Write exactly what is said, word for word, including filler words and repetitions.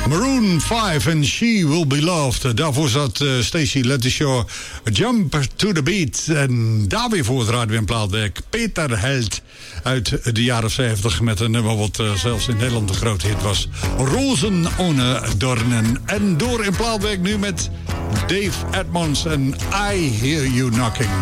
Maroon vijf en She Will Be Loved. Daarvoor zat uh, Stacey Letty Shaw, Jump to the Beat. En daar weer voor het Radio en Plaatwerk Peter Held uit de jaren zeventig... met een nummer wat uh, zelfs in Nederland een grote hit was. Rozen ohne Dornen. En door in Plaatwerk nu met Dave Edmonds en I Hear You Knocking.